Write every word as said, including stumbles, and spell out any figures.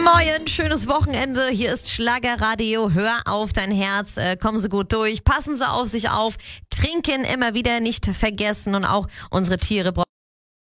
Moin, schönes Wochenende. Hier ist Schlagerradio. Hör auf dein Herz. Äh, kommen Sie gut durch. Passen Sie auf sich auf. Trinken immer wieder nicht vergessen. Und auch unsere Tiere brauchen